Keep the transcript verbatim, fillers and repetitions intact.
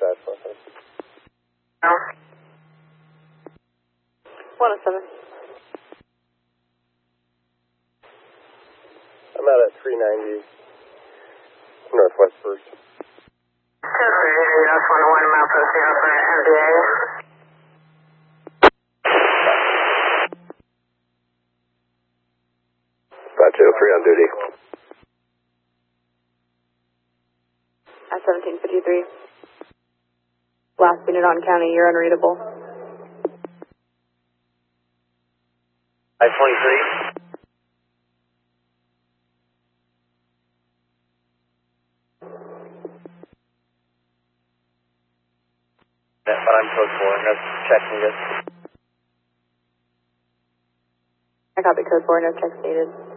dispatch, okay. No. one oh seven. I'm out at three ninety Northwest First. two three zero one one mile post zero for M B A. five two oh three on duty. At seventeen fifty-three. Last unit on county, you're unreadable. I twenty-three. Yeah, but I'm code four. That's checking this. I copy code four, no checks needed.